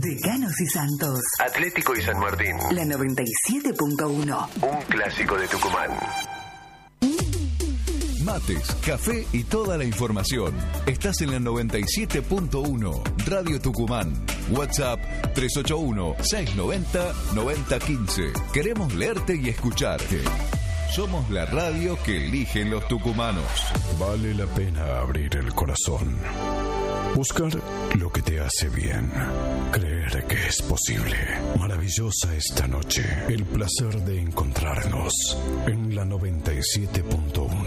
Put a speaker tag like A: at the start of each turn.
A: Decanos y Santos.
B: Atlético y San Martín.
A: La 97.1.
B: Un clásico de Tucumán.
C: Mates, café y toda la información. Estás en la 97.1 Radio Tucumán. WhatsApp 381-690-9015. Queremos leerte y escucharte. Somos la radio que eligen los tucumanos.
D: Vale la pena abrir el corazón. Buscar lo que te hace bien. Creer que es posible. Maravillosa esta noche. El placer de encontrarnos en la 97.1.